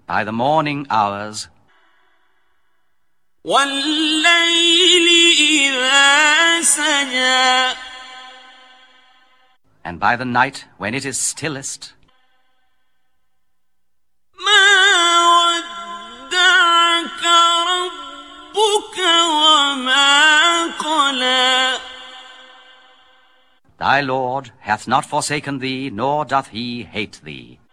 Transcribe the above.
by the morning hours, وَاللَّيْلِ إِذَا سَجَى, and by the night when it is stillest. مَا وَدَّعَكَ رَبُّكَ وَمَا قَلَى. Thy Lord hath not forsaken thee, nor doth he hate thee.